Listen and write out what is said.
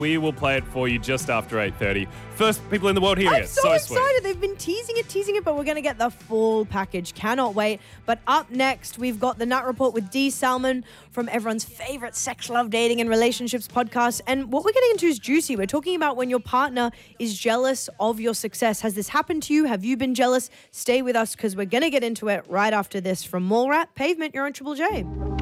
We will play it for you just after 8:30. First people in the world hearing I'm it. so Sweet. excited. They've been teasing it, but we're going to get the full package. Cannot wait. But up next, we've got the Nut Report with Dee Salmon from everyone's favorite sex, love, dating, and relationships podcast. And what we're getting into is juicy. We're talking about when your partner is jealous of your success. Has this happened to you? Have you been jealous? Stay with us because we're going to get into it right after this. From Mallrat, Pavement, you're on Triple J.